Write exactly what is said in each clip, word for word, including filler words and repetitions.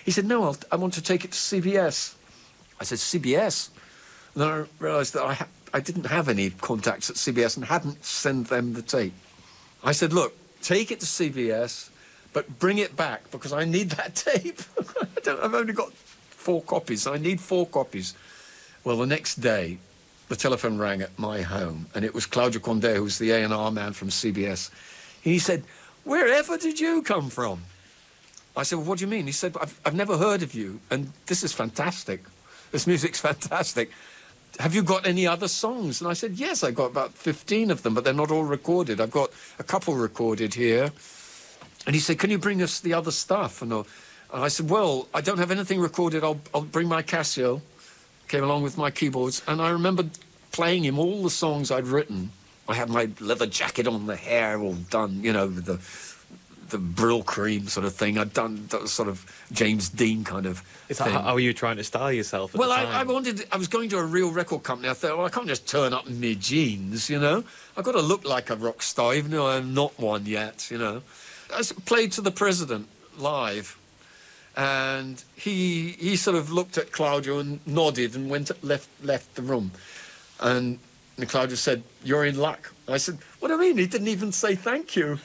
He said, no, I'll, I want to take it to C B S. I said, C B S? And then I realised that I, ha- I didn't have any contacts at C B S and hadn't sent them the tape. I said, look, take it to C B S, but bring it back, because I need that tape. I don't, I've only got four copies. I need four copies. Well, the next day, the telephone rang at my home, and it was Claudio Condé, who was the A and R man from C B S. He said, wherever did you come from? I said, well, what do you mean? He said, I've, I've never heard of you, and this is fantastic. This music's fantastic. Have you got any other songs? And I said, yes, I've got about fifteen of them, but they're not all recorded. I've got a couple recorded here. And he said, can you bring us the other stuff? And, uh, and I said, well, I don't have anything recorded. I'll, I'll bring my Casio. Came along with my keyboards, and I remembered playing him all the songs I'd written. I had my leather jacket on, the hair all done, you know, with the the Brill cream sort of thing. I'd done that sort of James Dean kind of Is thing. that how were you trying to style yourself at well, the I, time? I wanted... I was going to a real record company. I thought, well, I can't just turn up in my jeans, you know? I've got to look like a rock star, even though I'm not one yet, you know? I s- played to the president live, and he he sort of looked at Claudio and nodded and went left left the room. And, and Claudio said, you're in luck. I said, what do you mean? He didn't even say thank you.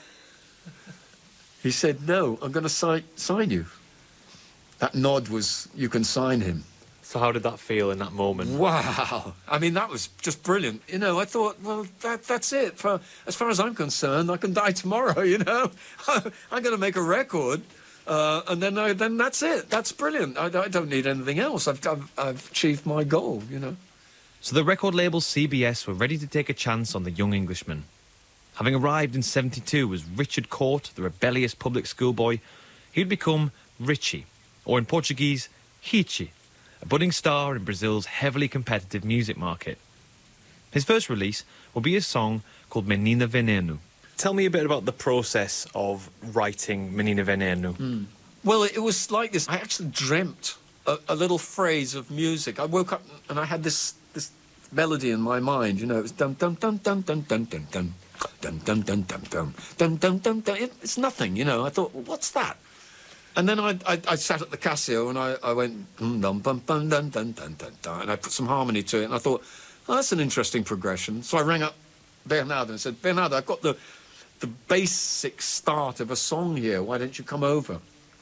He said, no, I'm going to sign, sign you. That nod was, you can sign him. So how did that feel in that moment? Wow. I mean, that was just brilliant. You know, I thought, well, that that's it. For, as far as I'm concerned, I can die tomorrow, you know. I'm going to make a record, uh, and then I, then that's it. That's brilliant. I, I don't need anything else. I've, I've, I've achieved my goal, you know. So the record label C B S were ready to take a chance on the young Englishman. Having arrived in seventy-two as Richard Court, the rebellious public schoolboy, he'd become Richie, or in Portuguese, Hichi, a budding star in Brazil's heavily competitive music market. His first release will be a song called Menina Veneno. Tell me a bit about the process of writing Menina Veneno. Mm. Well, it was like this. I actually dreamt a, a little phrase of music. I woke up and I had this this melody in my mind. You know, it was dum dum dum dum dum dum dum dum dum dum dum dum dum dum dum dum dum. It's nothing, you know. I thought, well, what's that? And then I, I, I sat at the Casio and I, I went dum dum dum dum dum dum dum dum, and I put some harmony to it. And I thought, oh, that's an interesting progression. So I rang up Bernardo and said, Bernardo, I've got the the basic start of a song here. Why don't you come over?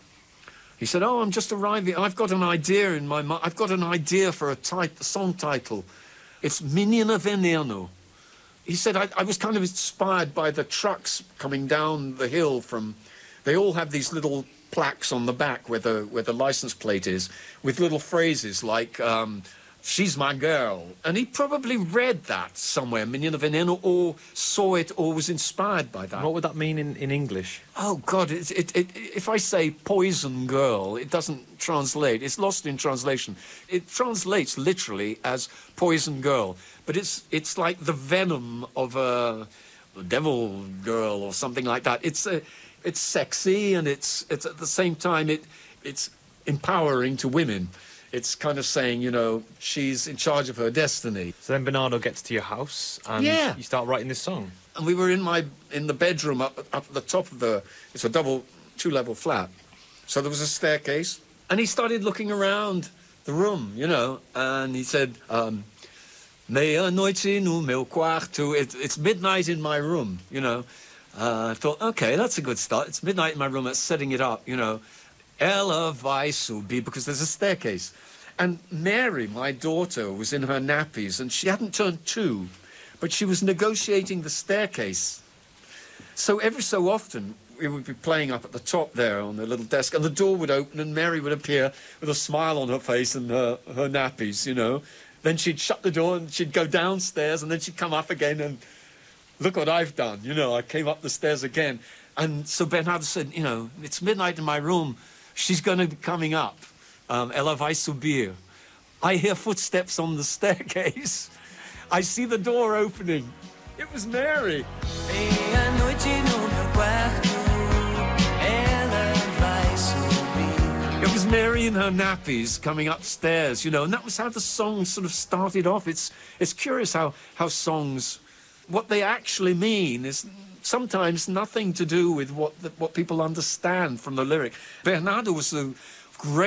He said, oh, I'm just arriving. I've got an idea in my mind. I've got an idea for a, tit- a song title. It's Menina Veneno. He said, I, I was kind of inspired by the trucks coming down the hill from... They all have these little plaques on the back where the, where the license plate is with little phrases like, um, she's my girl. And he probably read that somewhere, Menina Veneno, or saw it or was inspired by that. What would that mean in, in English? Oh, God, it, it, it, if I say poison girl, it doesn't translate. It's lost in translation. It translates literally as poison girl, but it's it's like the venom of a devil girl or something like that. It's a, it's sexy, and it's it's at the same time it it's empowering to women. It's kind of saying, you know, she's in charge of her destiny. So then Bernardo gets to your house and Yeah. you start writing this song. And we were in my in the bedroom up up at the top of the... It's a double two-level flat. So there was a staircase. And he started looking around the room, you know, and he said, um, meia-noite no meu quarto. It, it's midnight in my room, you know. Uh, I thought, OK, that's a good start. It's midnight in my room. That's setting it up, you know. Ela vai subir, because there's a staircase. And Mary, my daughter, was in her nappies, and she hadn't turned two, but she was negotiating the staircase. So every so often, we would be playing up at the top there on the little desk, and the door would open, and Mary would appear with a smile on her face and her, her nappies, you know. Then she'd shut the door, and she'd go downstairs, and then she'd come up again, and look what I've done, you know. I came up the stairs again. And so Bernardo said, you know, it's midnight in my room. She's going to be coming up. Um, ela vai subir. I hear footsteps on the staircase. I see the door opening. It was Mary. It was Mary in her nappies coming upstairs, you know, and that was how the song sort of started off. It's it's curious how, how songs, what they actually mean is sometimes nothing to do with what the, what people understand from the lyric. Bernardo was a great